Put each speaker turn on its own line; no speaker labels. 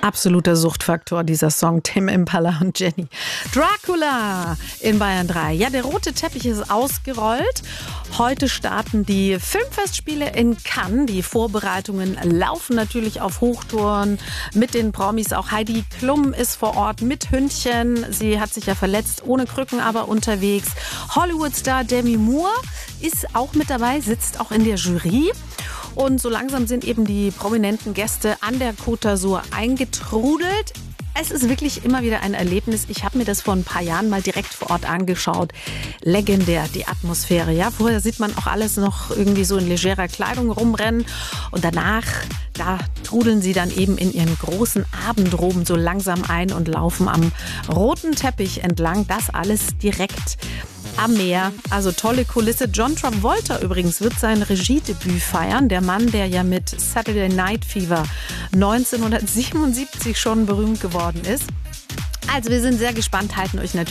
Absoluter Suchtfaktor, dieser Song, Tame Impala und Jenny. Dracula in Bayern 3. Ja, der rote Teppich ist ausgerollt. Heute starten die Filmfestspiele in Cannes. Die Vorbereitungen laufen natürlich auf Hochtouren mit den Promis. Auch Heidi Klum ist vor Ort mit Hündchen. Sie hat sich ja verletzt, ohne Krücken aber unterwegs. Hollywood-Star Demi Moore ist auch mit dabei, sitzt auch in der Jury. Und so langsam sind eben die prominenten Gäste an der Côte d'Azur eingetrudelt. Es ist wirklich immer wieder ein Erlebnis. Ich habe mir das vor ein paar Jahren mal direkt vor Ort angeschaut. Legendär, die Atmosphäre. Ja, vorher sieht man auch alles noch irgendwie so in legerer Kleidung rumrennen. Und danach, da trudeln sie dann eben in ihren großen Abendroben so langsam ein und laufen am roten Teppich entlang. Das alles direkt am Meer. Also tolle Kulisse. John Travolta übrigens wird sein Regiedebüt feiern. Der Mann, der ja mit Saturday Night Fever 1977 schon berühmt geworden ist. Also wir sind sehr gespannt, halten euch natürlich